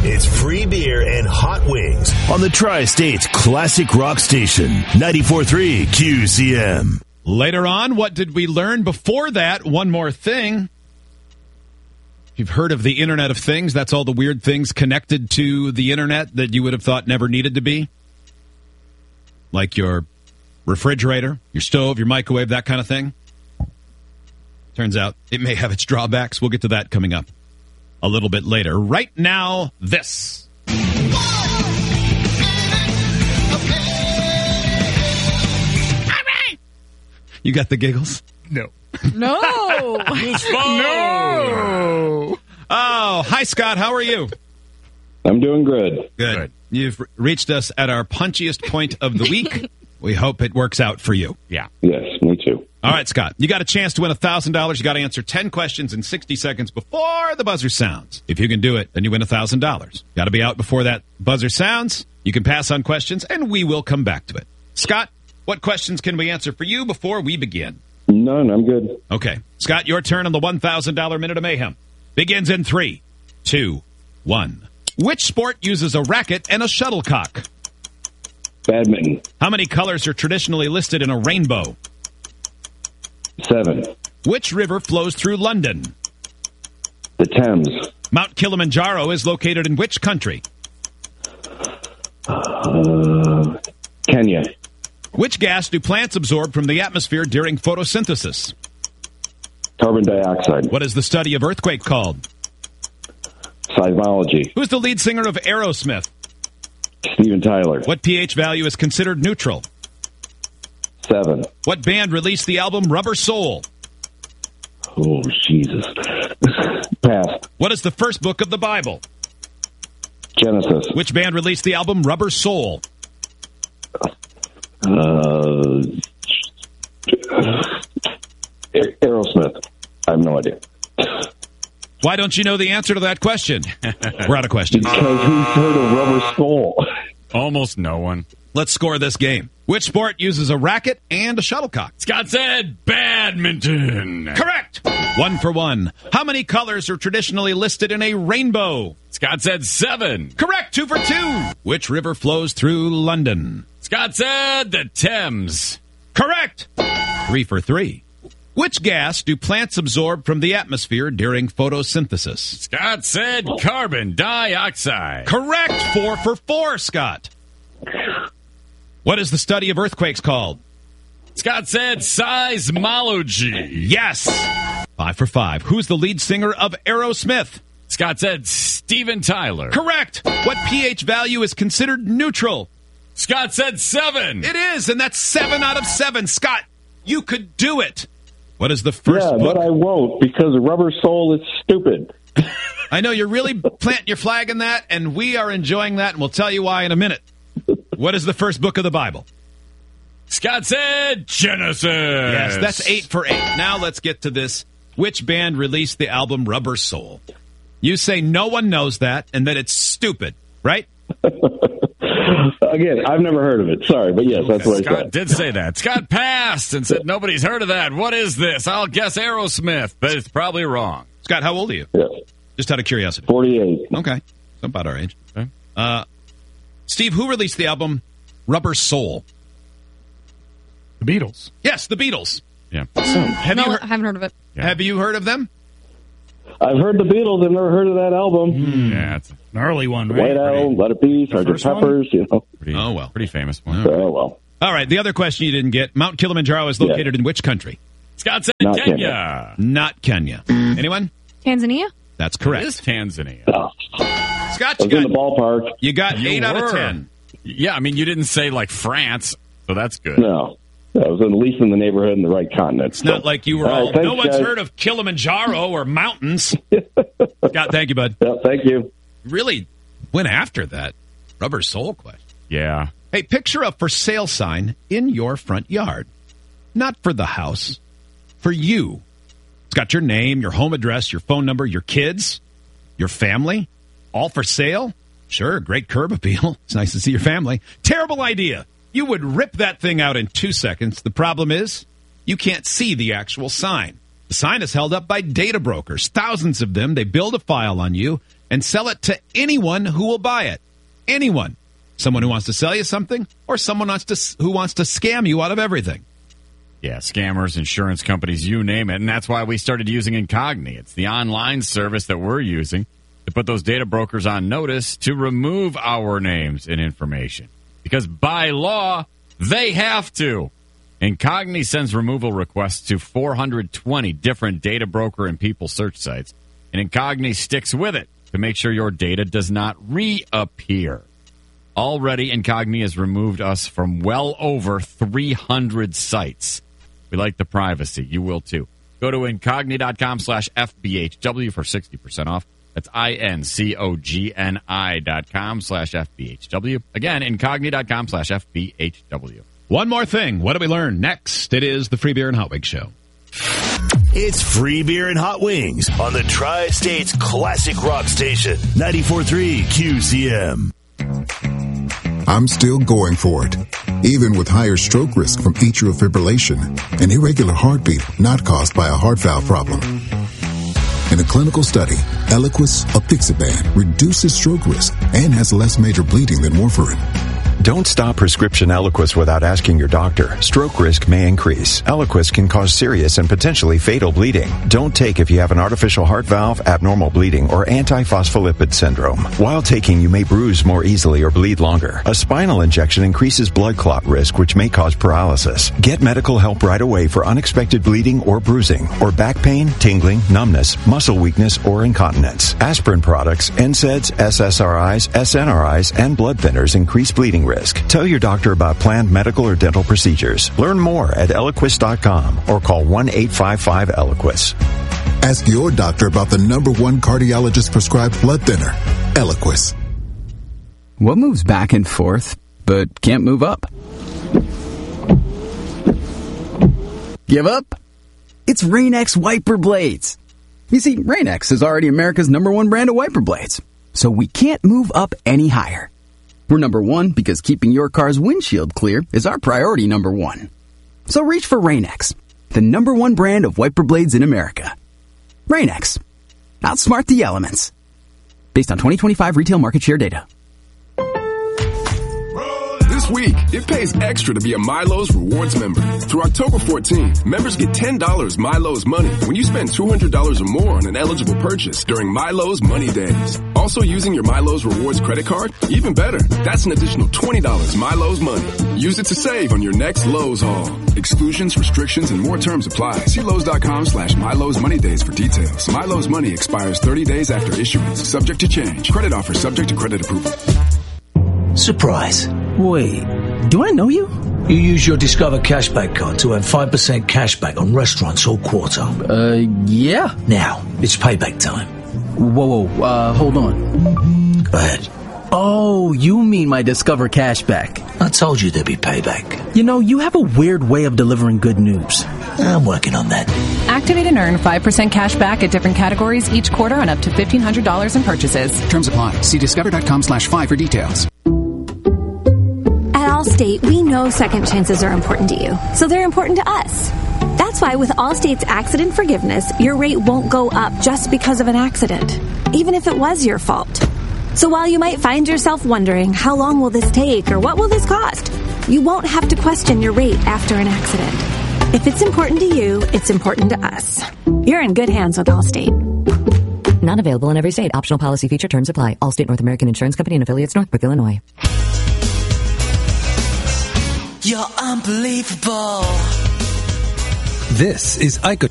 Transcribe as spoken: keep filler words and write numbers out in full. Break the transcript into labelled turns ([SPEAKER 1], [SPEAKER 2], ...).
[SPEAKER 1] It's free beer and hot wings on the Tri-State's classic rock station, ninety-four point three Q C M.
[SPEAKER 2] Later on, what did we learn? Before that, one more thing. You've heard of the Internet of Things. That's all the weird things connected to the Internet that you would have thought never needed to be. Like your refrigerator, your stove, your microwave, that kind of thing. Turns out it may have its drawbacks. We'll get to that coming up a little bit later. Right now, this. You got the giggles?
[SPEAKER 3] No.
[SPEAKER 4] No.
[SPEAKER 2] No. Oh, hi, Scott. How are you?
[SPEAKER 5] I'm doing good.
[SPEAKER 2] Good. Good. You've re- reached us at our punchiest point of the week. We hope it works out for you.
[SPEAKER 3] Yeah.
[SPEAKER 5] Yes, me too.
[SPEAKER 2] All right, Scott. You got a chance to win one thousand dollars. You got to answer ten questions in sixty seconds before the buzzer sounds. If you can do it, then you win one thousand dollars. Got to be out before that buzzer sounds. You can pass on questions, and we will come back to it. Scott, what questions can we answer for you before we begin?
[SPEAKER 5] None, I'm good.
[SPEAKER 2] Okay. Scott, your turn on the one thousand dollars Minute of Mayhem. Begins in three, two, one. Which sport uses a racket and a shuttlecock?
[SPEAKER 5] Badminton.
[SPEAKER 2] How many colors are traditionally listed in a rainbow?
[SPEAKER 5] Seven.
[SPEAKER 2] Which river flows through London?
[SPEAKER 5] The Thames.
[SPEAKER 2] Mount Kilimanjaro is located in which country?
[SPEAKER 5] Uh, Kenya.
[SPEAKER 2] Which gas do plants absorb from the atmosphere during photosynthesis?
[SPEAKER 5] Carbon dioxide.
[SPEAKER 2] What is the study of earthquake called?
[SPEAKER 5] Seismology.
[SPEAKER 2] Who's the lead singer of Aerosmith?
[SPEAKER 5] Steven Tyler.
[SPEAKER 2] What pH value is considered neutral?
[SPEAKER 5] Seven.
[SPEAKER 2] What band released the album Rubber Soul?
[SPEAKER 5] Oh, Jesus. Pass.
[SPEAKER 2] What is the first book of the Bible?
[SPEAKER 5] Genesis.
[SPEAKER 2] Which band released the album Rubber Soul?
[SPEAKER 5] Uh, Aerosmith. I have no idea.
[SPEAKER 2] Why don't you know the answer to that question? We're out of questions.
[SPEAKER 5] Because who's heard of Rubber Soul?
[SPEAKER 3] Almost no one.
[SPEAKER 2] Let's score this game. Which sport uses a racket and a shuttlecock?
[SPEAKER 3] Scott said badminton.
[SPEAKER 2] Correct. One for one. How many colors are traditionally listed in a rainbow?
[SPEAKER 3] Scott said seven.
[SPEAKER 2] Correct. Two for two. Which river flows through London?
[SPEAKER 3] Scott said the Thames.
[SPEAKER 2] Correct. Three for three. Which gas do plants absorb from the atmosphere during photosynthesis?
[SPEAKER 3] Scott said carbon dioxide.
[SPEAKER 2] Correct. Four for four, Scott. What is the study of earthquakes called?
[SPEAKER 3] Scott said seismology.
[SPEAKER 2] Yes. Five for five. Who's the lead singer of Aerosmith?
[SPEAKER 3] Scott said Steven Tyler.
[SPEAKER 2] Correct. What pH value is considered neutral?
[SPEAKER 3] Scott said seven.
[SPEAKER 2] It is, and that's seven out of seven. Scott, you could do it. What is the first
[SPEAKER 5] yeah,
[SPEAKER 2] book?
[SPEAKER 5] but I won't because Rubber Soul is stupid.
[SPEAKER 2] I know you're really planting your flag in that, and we are enjoying that, and we'll tell you why in a minute. What is the first book of the Bible?
[SPEAKER 3] Scott said Genesis.
[SPEAKER 2] Yes, that's eight for eight. Now let's get to this. Which band released the album Rubber Soul? You say no one knows that, and that it's stupid, right?
[SPEAKER 5] Again, I've never heard of it. Sorry, but yes, that's what I
[SPEAKER 3] Scott
[SPEAKER 5] said.
[SPEAKER 3] did say that. Scott passed and said nobody's heard of that. What is this? I'll guess Aerosmith, but it's probably wrong.
[SPEAKER 2] Scott, how old are you?
[SPEAKER 5] Yes.
[SPEAKER 2] Just out of curiosity.
[SPEAKER 5] forty-eight.
[SPEAKER 2] Okay. So about our age.
[SPEAKER 3] Okay.
[SPEAKER 2] Uh, Steve, who released the album Rubber Soul?
[SPEAKER 6] The Beatles.
[SPEAKER 2] Yes, the Beatles.
[SPEAKER 3] Yeah.
[SPEAKER 2] Have
[SPEAKER 4] no,
[SPEAKER 2] you
[SPEAKER 4] I haven't heard of it.
[SPEAKER 3] Yeah.
[SPEAKER 2] Have you heard of them?
[SPEAKER 5] I've heard the Beatles. I've never heard of that album.
[SPEAKER 3] Yeah, it's
[SPEAKER 6] An early one, right?
[SPEAKER 5] White Album, Let It Be, Sergeant
[SPEAKER 6] first one?
[SPEAKER 5] Peppers, you know.
[SPEAKER 3] pretty,
[SPEAKER 2] Oh, well.
[SPEAKER 3] pretty famous one.
[SPEAKER 5] Oh, well.
[SPEAKER 2] All right, the other question you didn't get. Mount Kilimanjaro is located in which country?
[SPEAKER 3] Scott said
[SPEAKER 5] Not
[SPEAKER 3] Kenya.
[SPEAKER 2] Not Kenya. Anyone?
[SPEAKER 4] Tanzania?
[SPEAKER 2] That's
[SPEAKER 3] It
[SPEAKER 2] correct.
[SPEAKER 3] is Tanzania.
[SPEAKER 5] Oh,
[SPEAKER 2] Scott,
[SPEAKER 5] I
[SPEAKER 2] you
[SPEAKER 5] was in the
[SPEAKER 2] got,
[SPEAKER 5] ballpark.
[SPEAKER 2] you got
[SPEAKER 3] You
[SPEAKER 2] eight out of
[SPEAKER 3] were.
[SPEAKER 2] ten.
[SPEAKER 3] Yeah, I mean, you didn't say like France, so that's good.
[SPEAKER 5] No. I was at least in the neighborhood in the right continent.
[SPEAKER 2] It's not like you were
[SPEAKER 5] All right,
[SPEAKER 2] all,
[SPEAKER 5] thanks,
[SPEAKER 2] no one's
[SPEAKER 5] guys.
[SPEAKER 2] heard of Kilimanjaro or mountains. Scott, thank you, bud.
[SPEAKER 5] Yeah, thank you.
[SPEAKER 2] Really went after that Rubber Soul question.
[SPEAKER 3] Yeah.
[SPEAKER 2] Hey, picture a for sale sign in your front yard. Not for the house, for you. It's got your name, your home address, your phone number, your kids, your family, all for sale. Sure, great curb appeal. It's nice to see your family. Terrible idea. You would rip that thing out in two seconds. The problem is you can't see the actual sign. The sign is held up by data brokers, thousands of them. They build a file on you, and sell it to anyone who will buy it. Anyone. Someone who wants to sell you something, or someone wants to, who wants to scam you out of everything.
[SPEAKER 3] Yeah, scammers, insurance companies, you name it. And that's why we started using Incogni. It's the online service that we're using to put those data brokers on notice to remove our names and information. Because by law, they have to. Incogni sends removal requests to four hundred twenty different data broker and people search sites. And Incogni sticks with it to make sure your data does not reappear. Already, Incogni has removed us from well over three hundred sites. We like the privacy. You will, too. Go to Incogni.com slash FBHW for sixty percent off. That's I-N-C-O-G-N-I dot com slash F-B-H-W. Again, Incogni.com slash F-B-H-W.
[SPEAKER 2] One more thing. What do we learn? Next, it is the Free Beer and Hot Wings Show.
[SPEAKER 1] It's Free Beer and Hot Wings on the Tri-States Classic Rock Station. ninety-four point three Q C M.
[SPEAKER 4] I'm still going for it, even with higher stroke risk from atrial fibrillation, an irregular heartbeat not caused by a heart valve problem. In a clinical study, Eliquis apixaban reduces stroke risk and has less major bleeding than warfarin.
[SPEAKER 7] Don't stop prescription Eliquis without asking your doctor. Stroke risk may increase. Eliquis can cause serious and potentially fatal bleeding. Don't take if you have an artificial heart valve, abnormal bleeding, or antiphospholipid syndrome. While taking, you may bruise more easily or bleed longer. A spinal injection increases blood clot risk, which may cause paralysis. Get medical help right away for unexpected bleeding or bruising, or back pain, tingling, numbness, muscle weakness, or incontinence. Aspirin products, N SAIDs, S S R Is, S N R Is, and blood thinners increase bleeding risk. Tell your doctor about planned medical or dental procedures. Learn more at Eliquis dot com or call one eight five five Eliquis.
[SPEAKER 4] Ask your doctor about the number one cardiologist prescribed blood thinner, Eliquis.
[SPEAKER 8] What moves back and forth but can't move up? Give up? It's Rain-X wiper blades. You see, Rain-X is already America's number one brand of wiper blades, so we can't move up any higher. We're number one because keeping your car's windshield clear is our priority number one. So reach for Rain-X, the number one brand of wiper blades in America. Rain-X. Outsmart the elements. Based on twenty twenty-five retail market share data.
[SPEAKER 9] This week, it pays extra to be a Milo's Rewards member. Through October fourteenth, members get ten dollars Milo's Money when you spend two hundred dollars or more on an eligible purchase during Milo's Money Days. Also using your Milo's Rewards credit card? Even better, that's an additional twenty dollars Milo's Money. Use it to save on your next Lowe's haul. Exclusions, restrictions, and more terms apply. See Lowe's.com slash Milo's Money Days for details. Milo's Money expires thirty days after issuance. Subject to change. Credit offer subject to credit approval.
[SPEAKER 10] Surprise.
[SPEAKER 11] Wait, do I know you?
[SPEAKER 10] You use your Discover Cashback card to earn five percent cashback on restaurants all quarter.
[SPEAKER 11] Uh, yeah.
[SPEAKER 10] Now, it's payback time.
[SPEAKER 11] Whoa, whoa, uh, hold on.
[SPEAKER 10] Go ahead.
[SPEAKER 11] Oh, you mean my Discover Cashback.
[SPEAKER 10] I told you there'd be payback.
[SPEAKER 11] You know, you have a weird way of delivering good news.
[SPEAKER 10] I'm working on that.
[SPEAKER 12] Activate and earn five percent cash back at different categories each quarter on up to fifteen hundred dollars in purchases.
[SPEAKER 13] Terms apply. See discover.com slash five for details.
[SPEAKER 14] At Allstate, we know second chances are important to you, so they're important to us. That's why with Allstate's accident forgiveness, your rate won't go up just because of an accident, even if it was your fault. So while you might find yourself wondering, how long will this take or what will this cost? You won't have to question your rate after an accident. If it's important to you, it's important to us. You're in good hands with Allstate.
[SPEAKER 15] Not available in every state. Optional policy feature terms apply. Allstate North American Insurance Company and affiliates, Northbrook, Illinois.
[SPEAKER 16] You're unbelievable.
[SPEAKER 17] This is Ico.